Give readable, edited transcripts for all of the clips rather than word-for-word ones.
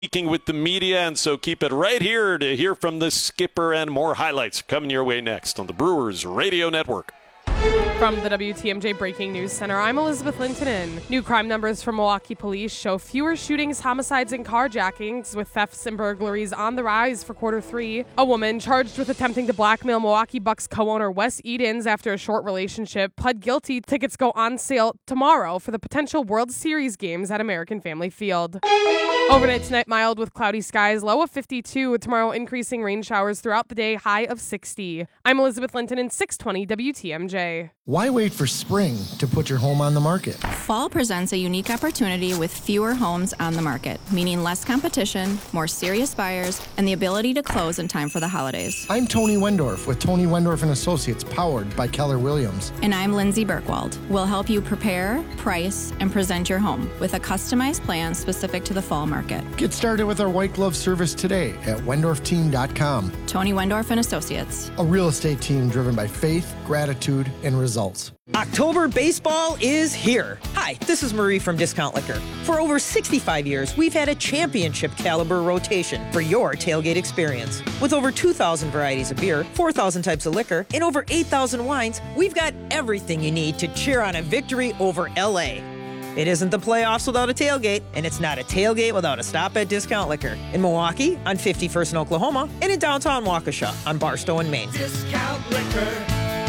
Speaking with the media, and so keep it right here to hear from the skipper, and more highlights coming your way next on the Brewers Radio Network. From the WTMJ Breaking News Center, I'm Elizabeth Lintonen. New crime numbers from Milwaukee police show fewer shootings, homicides, and carjackings, with thefts and burglaries on the rise for Q3. A woman charged with attempting to blackmail Milwaukee Bucks co-owner Wes Edens after a short relationship pled guilty. Tickets go on sale tomorrow for the potential World Series games at American Family Field. Overnight tonight, mild with cloudy skies, low of 52. Tomorrow, increasing rain showers throughout the day, high of 60. I'm Elizabeth Lintonen, 620 WTMJ. Why wait for spring to put your home on the market? Fall presents a unique opportunity with fewer homes on the market, meaning less competition, more serious buyers, and the ability to close in time for the holidays. I'm Tony Wendorf with Tony Wendorf & Associates, powered by Keller Williams. And I'm Lindsay Birkwald. We'll help you prepare, price, and present your home with a customized plan specific to the fall market. Get started with our white glove service today at WendorfTeam.com. Tony Wendorf & Associates. A real estate team driven by faith, gratitude, and results. October baseball is here. Hi, this is Marie from Discount Liquor. For over 65 years, we've had a championship caliber rotation for your tailgate experience. With over 2,000 varieties of beer, 4,000 types of liquor, and over 8,000 wines, we've got everything you need to cheer on a victory over LA. It isn't the playoffs without a tailgate, and it's not a tailgate without a stop at Discount Liquor. In Milwaukee, on 51st in Oklahoma, and in downtown Waukesha, on Barstow and Main. Discount Liquor.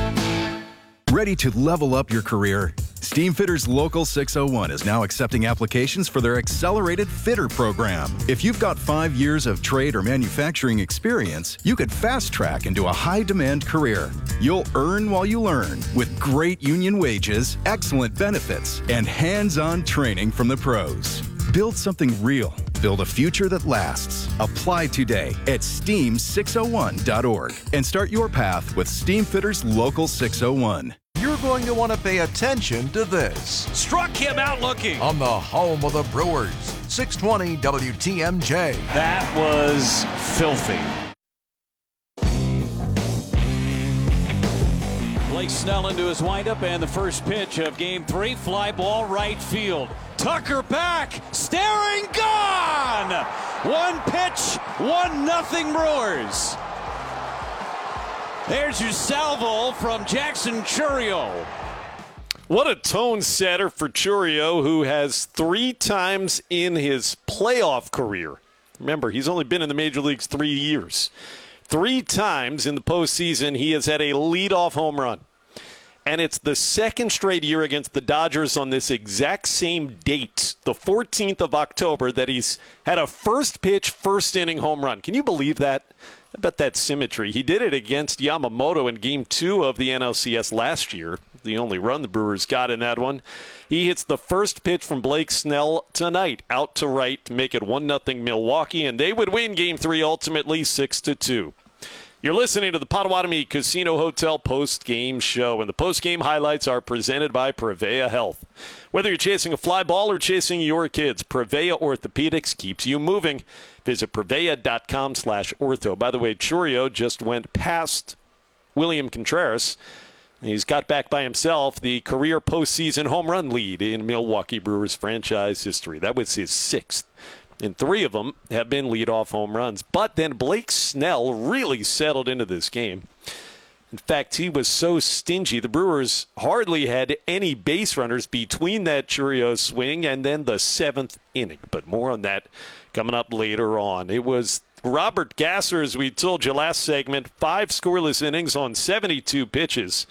Ready to level up your career? Steamfitters Local 601 is now accepting applications for their Accelerated Fitter program. If you've got 5 years of trade or manufacturing experience, you could fast track into a high-demand career. You'll earn while you learn with great union wages, excellent benefits, and hands-on training from the pros. Build something real. Build a future that lasts. Apply today at steam601.org and start your path with Steamfitters Local 601. You're going to want to pay attention to this. Struck him out looking. On the home of the Brewers, 620 WTMJ. That was filthy. Blake Snell into his windup, and the first pitch of Game 3, fly ball right field. Tucker back, staring, gone! One pitch, 1-0 Brewers. There's your salvo from Jackson Chourio. What a tone setter for Chourio, who has 3 times in his playoff career. Remember, he's only been in the major leagues 3 years. 3 times in the postseason, he has had a leadoff home run. And it's the second straight year against the Dodgers on this exact same date, the 14th of October, that he's had a first pitch, first inning home run. Can you believe that? I bet that's symmetry. He did it against Yamamoto in Game 2 of the NLCS last year, the only run the Brewers got in that one. He hits the first pitch from Blake Snell tonight, out to right to make it 1-0 Milwaukee, and they would win Game 3 ultimately 6-2. You're listening to the Potawatomi Casino Hotel post-game show, and the post-game highlights are presented by Prevea Health. Whether you're chasing a fly ball or chasing your kids, Prevea Orthopedics keeps you moving. Visit Prevea.com/ortho. By the way, Chourio just went past William Contreras. He's got back by himself the career postseason home run lead in Milwaukee Brewers franchise history. That was his 6th. And 3 of them have been leadoff home runs. But then Blake Snell really settled into this game. In fact, he was so stingy, the Brewers hardly had any base runners between that Chourio swing and then the 7th inning. But more on that coming up later on. It was Robert Gasser, as we told you last segment, 5 scoreless innings on 72 pitches.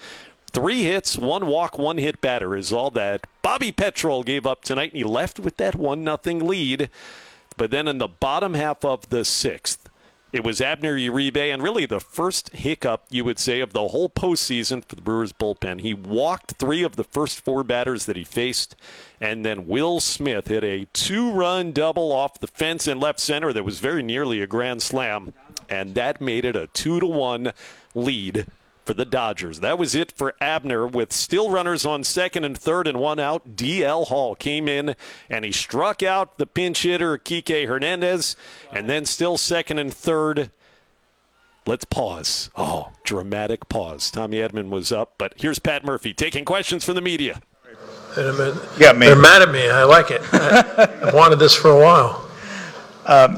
3 hits, 1 walk, 1 hit batter is all that Bobby Petrol gave up tonight, and he left with that 1-0 lead. But then in the bottom half of the 6th, it was Abner Uribe, and really the first hiccup, you would say, of the whole postseason for the Brewers bullpen. He walked 3 of the first 4 batters that he faced, and then Will Smith hit a 2-run double off the fence in left center that was very nearly a grand slam, and that made it a 2-1 lead for the Dodgers. That was it for Abner, with still runners on second and third and 1 out. D.L. Hall came in, and he struck out the pinch hitter, Kike Hernandez, and then still second and third. Let's pause. Oh, dramatic pause. Tommy Edman was up, but here's Pat Murphy taking questions from the media. They're mad at me. I like it. I wanted this for a while.